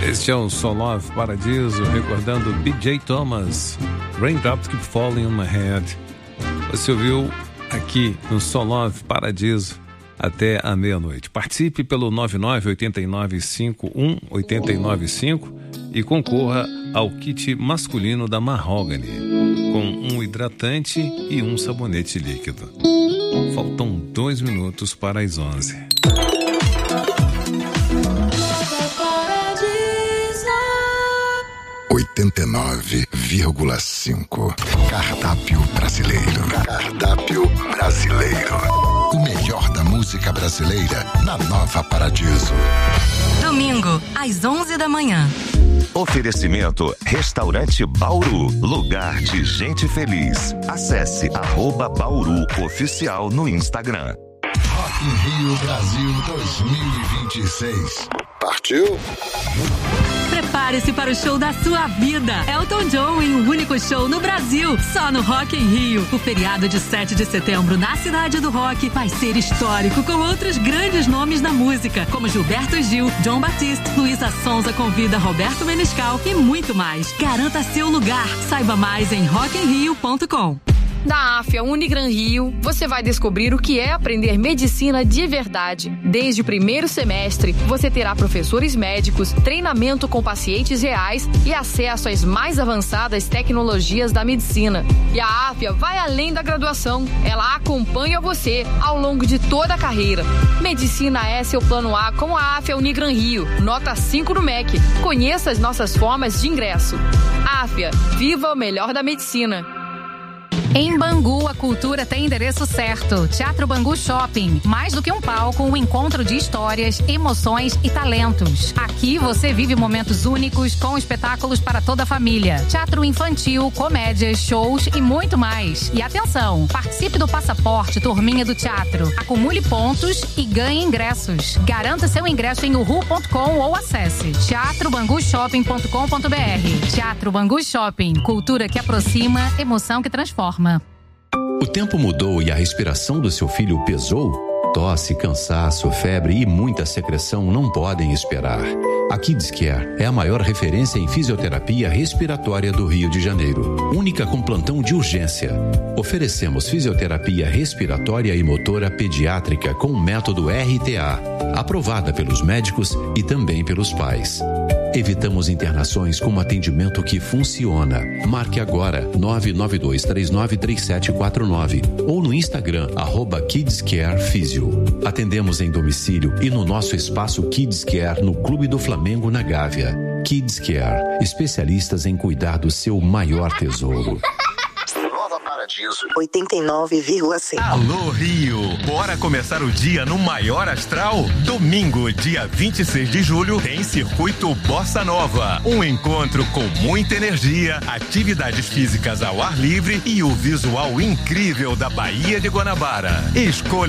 Este é o Soul Love Paradiso, recordando B.J. Thomas, Raindrops Keep Falling on My Head. Você ouviu aqui no Soul Love Paradiso até a meia-noite. Participe pelo 9989-51-895 e concorra ao kit masculino da Mahogany, com um hidratante e um sabonete líquido. Faltam 2 minutos para as 11. 89,5. Cardápio brasileiro. Cardápio brasileiro. O melhor da música brasileira na Nova Paradiso. Domingo, às 11 da manhã. Oferecimento Restaurante Bauru, lugar de gente feliz. Acesse @Bauru Oficial no Instagram. Rock in Rio Brasil 2026. Partiu? Prepare-se para o show da sua vida. Elton John em um único show no Brasil, só no Rock in Rio. O feriado de 7 de setembro na Cidade do Rock vai ser histórico, com outros grandes nomes da música, como Gilberto Gil, John Batiste, Luísa Sonza convida Roberto Menescal e muito mais. Garanta seu lugar. Saiba mais em rockinrio.com. Na AFIA Unigran Rio, você vai descobrir o que é aprender medicina de verdade. Desde o primeiro semestre, você terá professores médicos, treinamento com pacientes reais e acesso às mais avançadas tecnologias da medicina. E a AFIA vai além da graduação. Ela acompanha você ao longo de toda a carreira. Medicina é seu plano A com a AFIA Unigran Rio. Nota 5 no MEC. Conheça as nossas formas de ingresso. AFIA, viva o melhor da medicina. Em Bangu, a cultura tem endereço certo. Teatro Bangu Shopping. Mais do que um palco, um encontro de histórias, emoções e talentos. Aqui você vive momentos únicos com espetáculos para toda a família. Teatro infantil, comédias, shows e muito mais. E atenção, participe do Passaporte Turminha do Teatro. Acumule pontos e ganhe ingressos. Garanta seu ingresso em uhu.com ou acesse teatrobangushopping.com.br. Teatro Bangu Shopping. Cultura que aproxima, emoção que transforma. O tempo mudou e a respiração do seu filho pesou? Tosse, cansaço, febre e muita secreção não podem esperar. A Kids Care é a maior referência em fisioterapia respiratória do Rio de Janeiro. Única com plantão de urgência. Oferecemos fisioterapia respiratória e motora pediátrica com o método RTA, aprovada pelos médicos e também pelos pais. Evitamos internações com atendimento que funciona. Marque agora 992393749 ou no Instagram @KidsCareFisio. Atendemos em domicílio e no nosso espaço Kids Care no Clube do Flamengo na Gávea. Kids Care, especialistas em cuidar do seu maior tesouro. 89,6. Alô Rio, bora começar o dia no maior astral? Domingo, dia 26 de julho, tem Circuito Bossa Nova. Um encontro com muita energia, atividades físicas ao ar livre e o visual incrível da Baía de Guanabara. Escolha